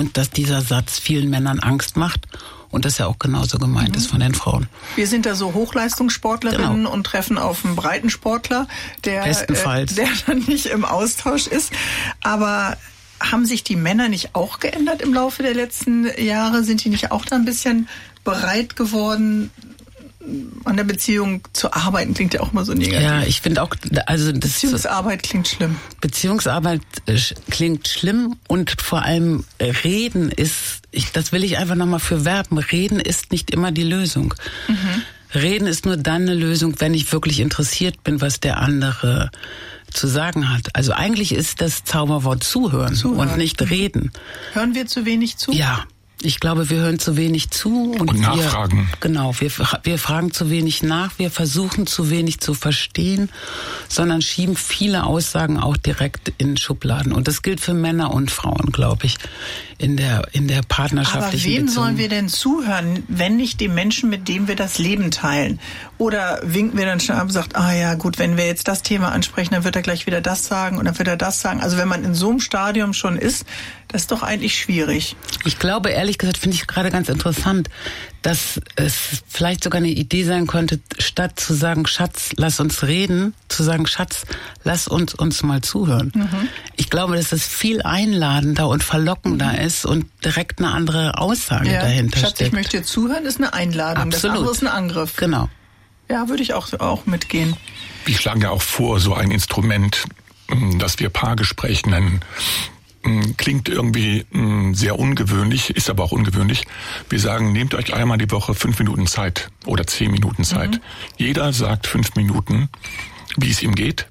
und dass dieser Satz vielen Männern Angst macht und das ja auch genauso gemeint ist von den Frauen. Wir sind da so Hochleistungssportlerinnen und treffen auf einen Breitensportler, der dann nicht im Austausch ist. Aber haben sich die Männer nicht auch geändert im Laufe der letzten Jahre? Sind die nicht auch da ein bisschen bereit geworden, an der Beziehung zu arbeiten? Klingt ja auch immer so negativ. Ja, ich finde auch, also Beziehungsarbeit klingt schlimm. Beziehungsarbeit klingt schlimm und vor allem Reden ist, das will ich einfach nochmal für werben, Reden ist nicht immer die Lösung. Reden ist nur dann eine Lösung, wenn ich wirklich interessiert bin, was der andere zu sagen hat. Also eigentlich ist das Zauberwort zuhören und nicht reden. Hören wir zu wenig zu? Ja. Ich glaube, wir hören zu wenig zu. Und nachfragen. Wir fragen zu wenig nach, wir versuchen zu wenig zu verstehen, sondern schieben viele Aussagen auch direkt in Schubladen. Und das gilt für Männer und Frauen, glaube ich, in der partnerschaftlichen Beziehung. Aber wem sollen wir denn zuhören, wenn nicht dem Menschen, mit dem wir das Leben teilen? Oder winken wir dann schon ab und sagt, ja gut, wenn wir jetzt das Thema ansprechen, dann wird er gleich wieder das sagen und dann wird er das sagen. Also wenn man in so einem Stadium schon ist, das ist doch eigentlich schwierig. Ich glaube, ehrlich gesagt, finde ich gerade ganz interessant, dass es vielleicht sogar eine Idee sein könnte, statt zu sagen, Schatz, lass uns reden, zu sagen, Schatz, lass uns mal zuhören. Ich glaube, dass es viel einladender und verlockender ist und direkt eine andere Aussage dahinter Schatz, steckt. Ich möchte dir zuhören, ist eine Einladung. Absolut. Das andere ist ein Angriff. Genau. Ja, würde ich auch mitgehen. Wir schlagen ja auch vor, so ein Instrument, das wir Paargespräch nennen. Klingt irgendwie sehr ungewöhnlich, ist aber auch ungewöhnlich. Wir sagen, nehmt euch einmal die Woche 5 Minuten Zeit oder 10 Minuten Zeit. Jeder sagt 5 Minuten, wie es ihm geht,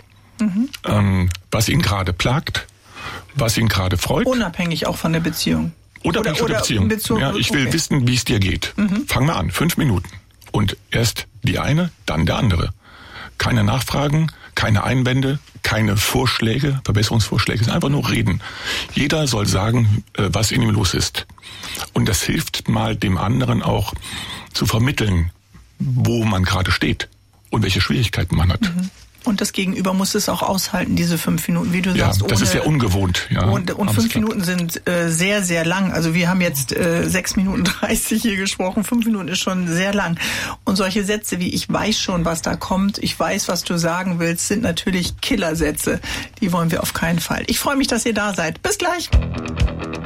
was ihn gerade plagt, was ihn gerade freut. Unabhängig auch von der Beziehung. Unabhängig von der Beziehung. Ja, ich will wissen, wie es dir geht. Fang mal an, 5 Minuten. Und erst die eine, dann der andere. Keine Nachfragen, keine Einwände, keine Vorschläge, Verbesserungsvorschläge, einfach nur reden. Jeder soll sagen, was in ihm los ist. Und das hilft mal dem anderen auch zu vermitteln, wo man gerade steht und welche Schwierigkeiten man hat. Und das Gegenüber muss es auch aushalten, diese 5 Minuten, wie du sagst. Das ist sehr ungewohnt. Ja, und 5 Minuten sind sehr, sehr lang. Also wir haben jetzt 6 Minuten 30 hier gesprochen. 5 Minuten ist schon sehr lang. Und solche Sätze wie, ich weiß schon, was da kommt, ich weiß, was du sagen willst, sind natürlich Killersätze. Die wollen wir auf keinen Fall. Ich freue mich, dass ihr da seid. Bis gleich.